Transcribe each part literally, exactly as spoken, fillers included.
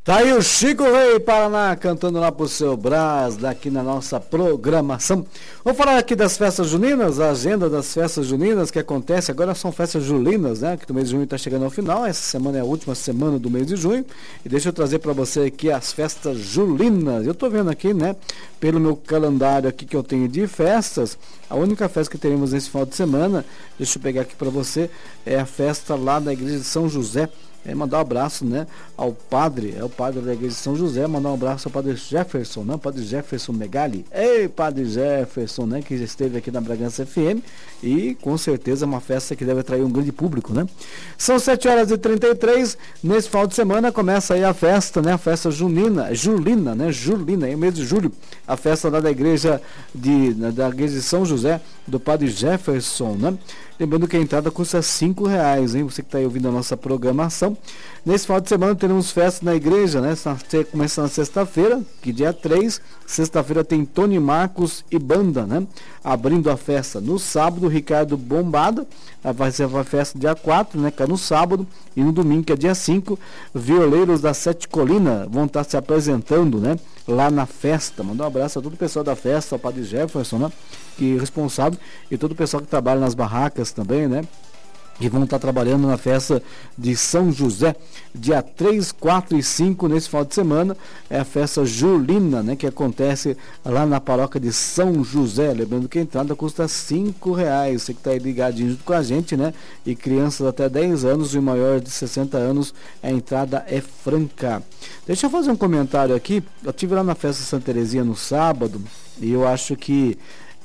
Tá aí o Chico Rei Paraná cantando lá pro seu Brás, daqui na nossa programação. Vamos falar aqui das festas juninas, a agenda das festas juninas que acontece, agora são festas julinas, né? Que o mês de junho tá chegando ao final, essa semana é a última semana do mês de junho. E deixa eu trazer para você aqui as festas julinas. Eu tô vendo aqui, né, pelo meu calendário aqui que eu tenho de festas, a única festa que teremos nesse final de semana, deixa eu pegar aqui para você, é a festa lá da igreja de São José. É, mandar um abraço, né, ao padre, é o padre da igreja de São José, mandar um abraço ao padre Jefferson, né, padre Jefferson Megali. Ei, padre Jefferson, né, que já esteve aqui na Bragança F M e com certeza é uma festa que deve atrair um grande público, né. São sete horas e trinta e três, nesse final de semana começa aí a festa, né, a festa junina, julina, né, julina, é o mês de julho, a festa lá da igreja de, da igreja de São José, do padre Jefferson, né. Lembrando que a entrada custa cinco reais, hein? Você que está aí ouvindo a nossa programação. Nesse final de semana teremos festa na igreja, né? Começa na sexta-feira, que dia três. Sexta-feira tem Tony Marcos e banda, né? Abrindo a festa. No sábado, Ricardo Bombada. Vai ser a festa dia quatro, né? Que é no sábado. E no domingo, que é dia cinco, Violeiros da Sete Colinas vão estar se apresentando, né? Lá na festa. Mandar um abraço a todo o pessoal da festa, ao padre Jefferson, né? Que é responsável, e todo o pessoal que trabalha nas barracas também, né? Que vão estar trabalhando na festa de São José, dia três, quatro e cinco, nesse final de semana, é a festa julina, né? Que acontece lá na paróquia de São José. Lembrando que a entrada custa cinco reais. Você que está aí ligadinho junto com a gente, né? E crianças até dez anos e maior de sessenta anos, a entrada é franca. Deixa eu fazer um comentário aqui. Eu estive lá na festa Santa Terezinha no sábado, e eu acho que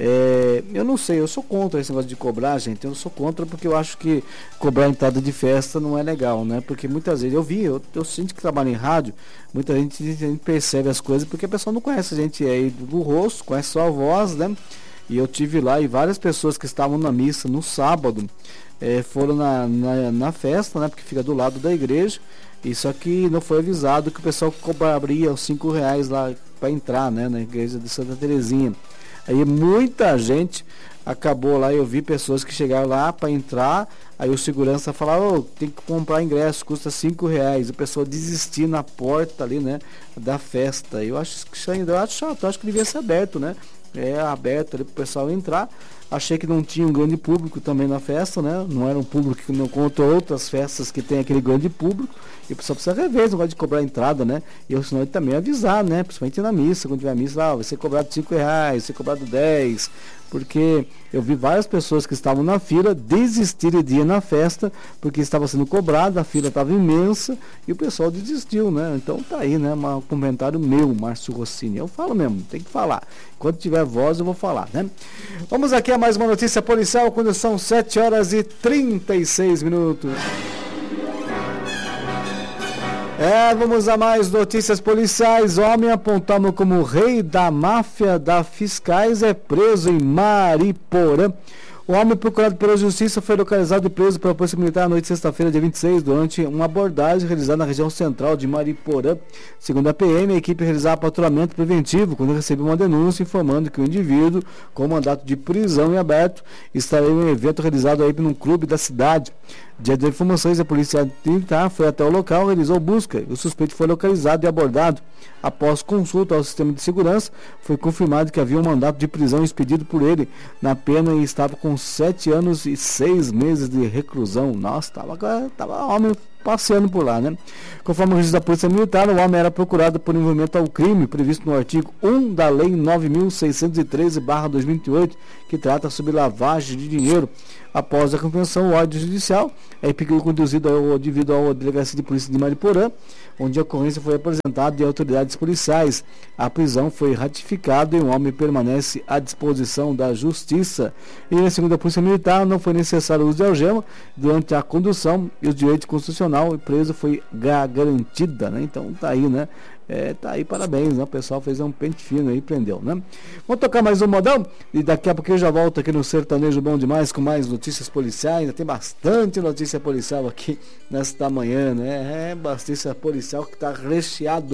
É, eu não sei, eu sou contra esse negócio de cobrar, gente. Eu sou contra porque eu acho que cobrar entrada de festa não é legal, né? Porque muitas vezes eu vi, eu, eu sinto que trabalho em rádio, muita gente, a gente percebe as coisas porque a pessoa não conhece a gente aí do rosto, conhece só a voz, né? E eu tive lá e várias pessoas que estavam na missa no sábado é, foram na, na, na festa, né? Porque fica do lado da igreja. E só que não foi avisado que o pessoal cobraria os cinco reais lá para entrar, né? Na igreja de Santa Terezinha. Aí muita gente acabou lá, eu vi pessoas que chegaram lá para entrar, aí o segurança falava, oh, tem que comprar ingresso, custa cinco reais, a pessoa desistir na porta ali, né, da festa. Eu acho que isso ainda, eu acho chato, eu acho que devia ser aberto, né, é aberto ali para o pessoal entrar. Achei que não tinha um grande público também na festa, né? Não era um público que não conta outras festas que tem aquele grande público. E o pessoal precisa rever, não gosta de cobrar entrada, né? E o senhor também avisar, né? Principalmente na missa, quando tiver missa, lá, vai ser cobrado cinco reais, vai ser cobrado dez. Porque eu vi várias pessoas que estavam na fila desistirem de ir na festa, porque estava sendo cobrado, a fila estava imensa e o pessoal desistiu, né? Então tá aí, né? Um comentário meu, Márcio Rossini. Eu falo mesmo, tem que falar. Enquanto tiver voz, eu vou falar, né? Vamos aqui a mais uma notícia policial, quando são sete horas e trinta e seis minutos. É, vamos a mais notícias policiais. Homem apontado como rei da máfia da fiscais é preso em Mariporã. O homem procurado pela justiça foi localizado e preso pela Polícia Militar na noite de sexta-feira, dia vinte e seis, durante uma abordagem realizada na região central de Mariporã. Segundo a P M, a equipe realizava patrulhamento preventivo quando recebeu uma denúncia informando que o indivíduo, com mandato de prisão em aberto, estaria em um evento realizado aí num clube da cidade. Diante das informações, a Polícia Militar foi até o local, realizou busca. O suspeito foi localizado e abordado. Após consulta ao sistema de segurança, foi confirmado que havia um mandato de prisão expedido por ele na pena e estava com sete anos e seis meses de reclusão. Nossa, estava tava homem passeando por lá, né? Conforme o registro da Polícia Militar, o homem era procurado por envolvimento ao crime previsto no artigo um da Lei nove mil seiscentos e treze barra dois mil e oito, que trata sobre lavagem de dinheiro. Após a compreensão, o órgão judicial é conduzido ao, devido à Delegacia de Polícia de Mariporã, onde a ocorrência foi apresentada de autoridades policiais. A prisão foi ratificada e o homem permanece à disposição da Justiça. E, segundo a Polícia Militar, não foi necessário o uso de algema durante a condução e o direito constitucional. O preso foi garantida, né? Então tá aí, né? É, tá aí, parabéns, né? O pessoal fez um pente fino aí e prendeu, né? Vamos tocar mais um modão e daqui a pouco eu já volto aqui no Sertanejo Bom Demais com mais notícias policiais. Tem bastante notícia policial aqui nesta manhã, né? É, notícia policial que tá recheado.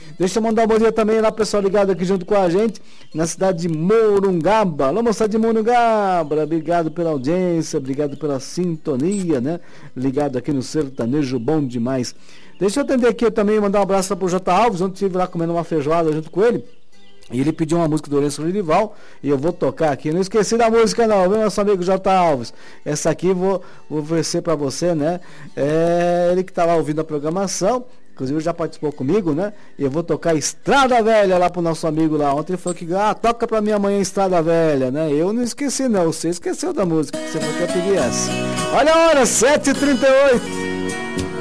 Deixa eu mandar um bom dia também lá, pessoal ligado aqui junto com a gente, na cidade de Morungaba. Alô, moçada de Morungaba, obrigado pela audiência, obrigado pela sintonia, né? Ligado aqui no Sertanejo Bom Demais. Deixa eu atender aqui também, mandar um abraço pro J. Alves, ontem estive lá comendo uma feijoada junto com ele. E ele pediu uma música do Lourenço Lirival e eu vou tocar aqui. Não esqueci da música não, viu, nosso amigo J. Alves? Essa aqui vou, vou oferecer para você, né? É ele que tá lá ouvindo a programação. Inclusive já participou comigo, né? E eu vou tocar Estrada Velha lá pro nosso amigo lá. Ontem ele falou que, ah, toca pra minha manhã Estrada Velha, né? Eu não esqueci não, você esqueceu da música, que você falou que ia pedir essa. Olha a hora, sete e trinta e oito.